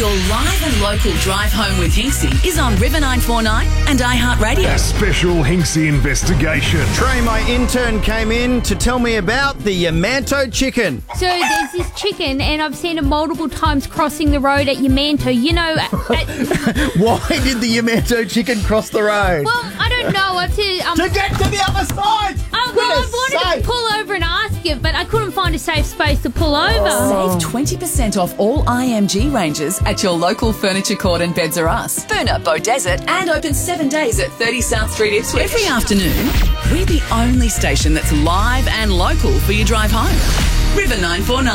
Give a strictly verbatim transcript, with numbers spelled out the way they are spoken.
Your live and local drive home with Hinksy is on River nine four nine and iHeartRadio. A special Hinksy investigation. Trey, my intern, came in to tell me about the Yamanto chicken. So there's this chicken, and I've seen it multiple times crossing the road at Yamanto. You know, at, Why did the Yamanto chicken cross the road? well, I don't know. I've seen, um, to get to the other side! oh, well, I wanted sake. to pull over and ask it, but I couldn't find a safe space to pull over. Save twenty percent off all I M G ranges at your local Furniture Court and Beds R Us, Furna, Beaudesert, and open seven days at thirty South Street, Ipswich. Every afternoon, we're the only station that's live and local for your drive home. River nine four nine.